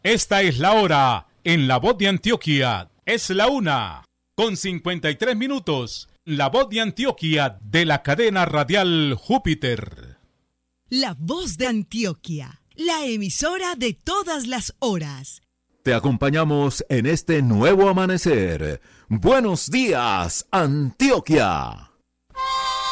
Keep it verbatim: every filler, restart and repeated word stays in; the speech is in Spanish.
Esta es la hora en La Voz de Antioquia. Es la una con cincuenta y tres minutos. La Voz de Antioquia de la cadena radial Júpiter. La Voz de Antioquia, la emisora de todas las horas. Te acompañamos en este nuevo amanecer. Buenos días, Antioquia.